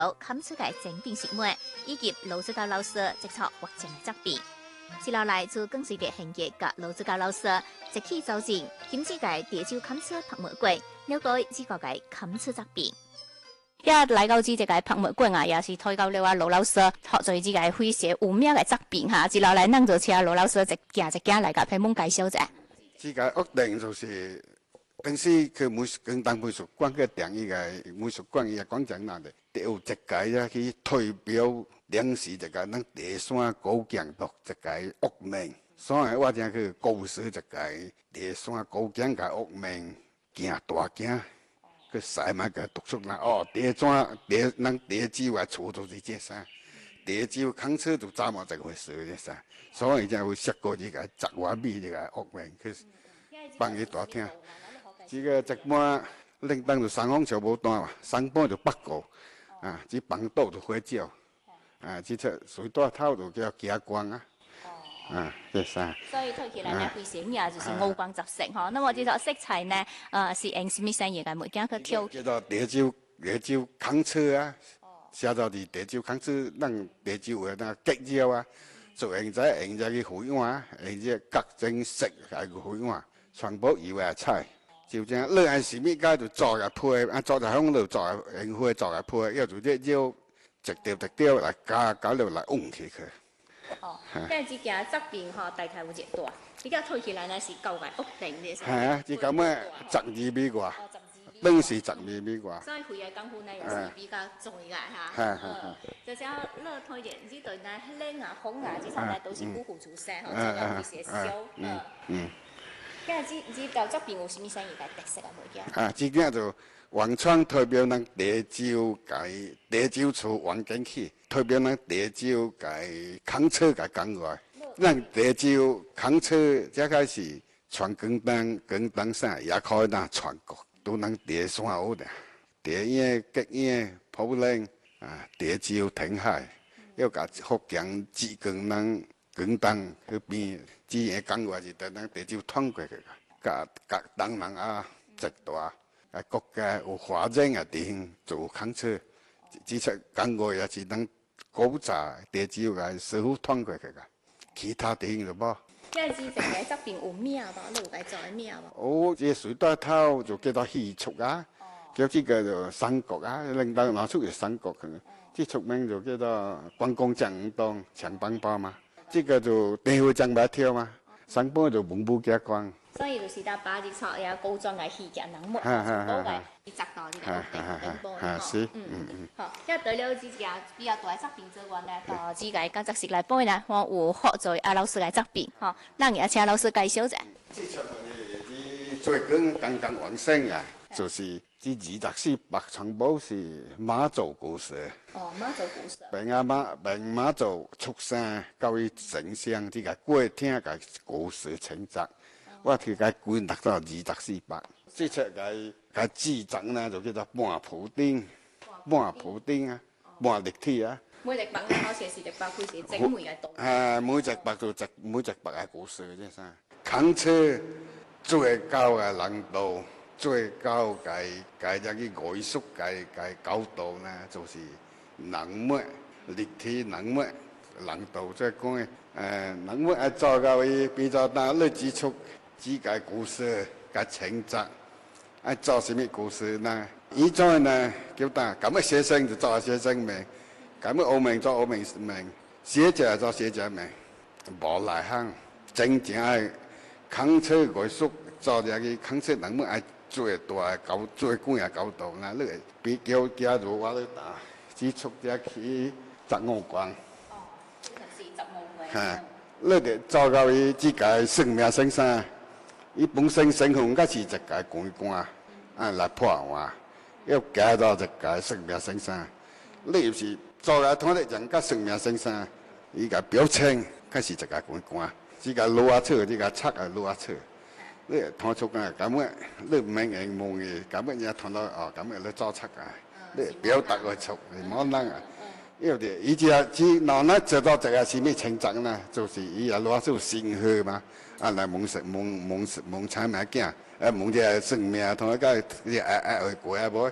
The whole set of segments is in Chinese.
冚出嘅整編節目，以及老師教老師直作或者係側編。接落嚟就跟隨嘅行業及老師教老師，即起造型，兼之嘅地招冚出拍玫瑰，了解自個嘅冚出側編。一嚟到自己嘅拍玫瑰啊，也是推到了啊老老師學做自己會寫有名嘅側編嚇。接落嚟能做請老老師一件嚟甲佢蒙介紹者。 自己屋頂就是平時去廣東美術館嘅定義嘅美術館嘅廣場那裡，有一屆啊去推表領事一個咱第山高強讀一個屋名，所以我正去告示一個第山高強嘅屋名行大行，去曬埋個讀書啦。哦，咱第招啊厝就是這啥，第招墾車就早冇這回事嘅啥，所以才會設過這個十外米這個屋名去幫伊大聽。這個一般領當就三方橋無單嘛，三半就北過，啊，這幫島就花椒，啊，這出水大頭就叫霞光啊，啊，這啥？ 所以睇起來呢，佢寫名就是五光十色嗬。那麼這個色彩呢，是用什麼聲音嘅？每間佢挑。 叫做地招墾車啊，寫到啲地招墾車，咱地招嘅那結招啊，就用隻嘅繪畫，用隻各種色嘅繪畫，全部以為係彩。就這樣，你係什麼家就做入配，啊做入響度做入用灰做入配，要做啲招直條嚟搞到嚟拱起佢。 哦，即係自己側邊嗬，大概會幾多？而家推起來呢是舊嘅屋頂嘅。 係啊，即咁嘅12米啩，當時12米啩。 所以佢嘅功夫呢又是比較重要嚇。就像樂推嘅呢度呢，靚啊紅啊，這些呢都是古古出身，嗬，就有啲燒。今日知道側邊有什麼生意嘅特色啊？冇嘅。 啊，這件就王創代表咱地招嘅地招處環境區，代表咱地招嘅墾車嘅講話。咱地招墾車這開始傳廣東省也可以咱全國都咱地山好嘅，地影、吉影、普寧啊，地招填海，要甲福建志光咱。廣東嗰邊之嘢講話是等咱地招通過去個，甲東南亞一大啊國家有發展嘅地方做墾車，只出講話也是咱古早地招嘅師傅通過去個，其他地方就冇。 即係之前喺側邊有咩噃？你有介做係咩噃？ 哦，這水大頭就叫做戲曲啊，叫這個就三國啊，領導拿出嚟三國去，這出名就叫做關公將武當搶邦包嘛。這個就地會爭把跳嘛，上半就蒙古加光。 所以就是打把隻錯有高裝嘅戲劇人物，好嘅，你執到呢個頂波嗬。好，即係對了自己比較大側邊之外呢，到自己剛則是來背呢，我有學做阿老師嘅側邊，嗬，讓而請老師介紹者。 這出係最近剛剛完成啊，就是這24百全部是媽祖故事。 哦，媽祖故事。 並媽祖出生到伊成聖，這個過聽個故事成集，我睇個歸納到24百。這出個製作呢就叫做半鋪丁啊，半立體啊。 每隻白好似是隻白佢是整每個度。 每隻白就每隻白嘅故事嘅啫，墾車最高嘅難度。最高嘅一個藝術嘅高度呢，就是人物立體人物難度即係講人物做到伊比較大，你指出自己故事嘅情節，做什麼故事呢？以前呢叫打咁嘅寫生就做寫生名，咁嘅澳名做澳名名，寫者做寫者名，無內行真正係墾車藝術做咗嘅墾車人物係。最大嘅高最高嘅高度啦，你比較加入我哋打指出咗去15關。 哦，呢個是15關。 嚇，你哋做到伊自己生命生產，伊本身生活嗰是一個關啊來破壞，要加到一個生命生產。你要是做到同啲人家生命生產，伊個表情嗰是一個關，自己攞下出，自己拆啊攞下出。你睇出啊，咁嘅你唔明人望嘅，咁嘅嘢睇到哦，咁嘅你做出啊，你表達個出，你冇能啊。因為以前只嗱呢做到這個是咩情節呢？就是伊也攞出鮮血嘛，啊嚟蒙產物件，蒙隻生命同一個去過啊無，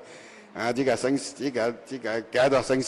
啊，這個階段升